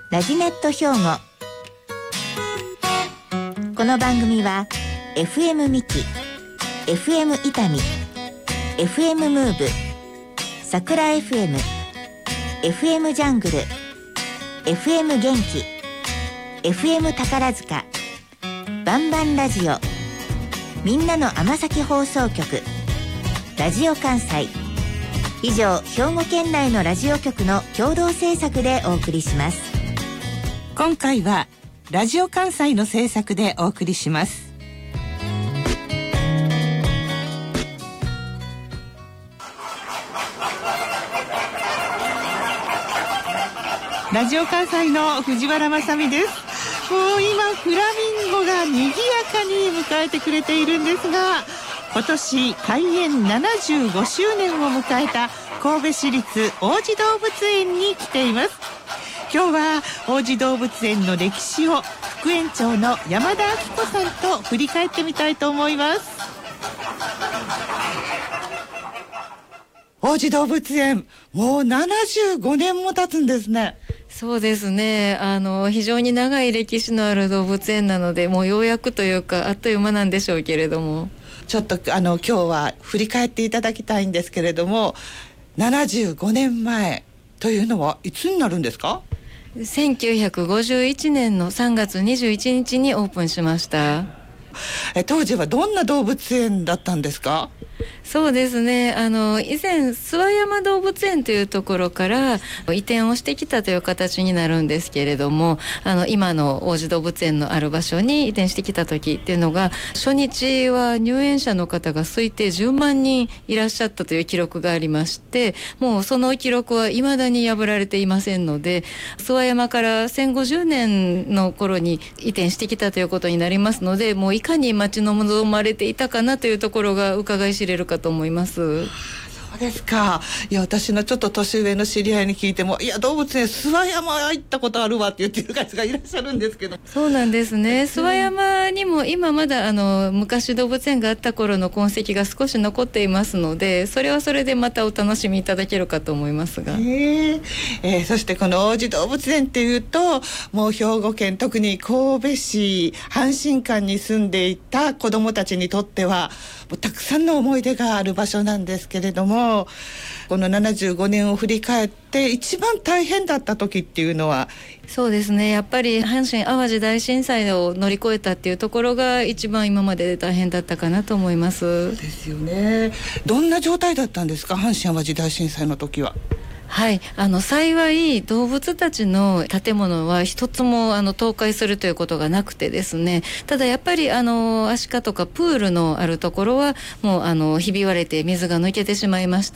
ラジネット兵庫。この番組は FM ミキ、FM 伊丹、FM ムーブ、桜 FM、FM ジャングル、FM 元気、FM 宝塚、バンバンラジオ、みんなの尼崎放送局、ラジオ関西、以上兵庫県内のラジオ局の共同制作でお送りします。 今回はラジオ関西の制作でお送りします。ラジオ関西の藤原まさみです。もう今フラミンゴが賑やかに迎えてくれているんですが、今年開園75周年を迎えた神戸市立王子動物園に来ています。今日は王子動物園の歴史を副園長の山田明子さんと振り返ってみたいと思います。王子動物園、もう75年も経つんですね。 そうですね。非常に長い歴史のある動物園なので、もうようやくというかあっという間なんでしょうけれども、 ちょっと今日は振り返っていただきたいんですけれども、75年前というのはいつになるんですか ？1951年の3月21日にオープンしました。 当時はどんな動物園だったんですか？ そうですね。以前諏訪山動物園というところから移転をしてきたという形になるんですけれども、今の王子動物園のある場所に移転してきた時っていうのが、初日は入園者の方が推定10万人いらっしゃったという記録がありまして、もうその記録は未だに破られていませんので、諏訪山から1050年の頃に移転してきたということになりますので、もういかに待ち望まれていたかなというところが伺い知れるかと思います。 そうですか。いや、私のちょっと年上の知り合いに聞いても、いや動物園諏訪山行ったことあるわって言ってる方がいらっしゃるんですけど。 そうなんですね。諏訪山にも今まだ昔動物園があった頃の痕跡が少し残っていますので、それはそれでまたお楽しみいただけるかと思いますが、 そしてこの王子動物園っていうと、もう兵庫県、特に神戸市阪神間に住んでいた子どもたちにとってはもうたくさんの思い出がある場所なんですけれども、この75年を振り返って一番大変だった時っていうのは？ そうですね。やっぱり阪神・淡路大震災を乗り越えたっていうところが一番今までで大変だったかなと思います。 そうですよね。どんな状態だったんですか、阪神・淡路大震災の時は？ はい、幸い動物たちの建物は一つも倒壊するということがなくてですね、ただやっぱりアシカとかプールのあるところはもうひび割れて水が抜けてしまいました。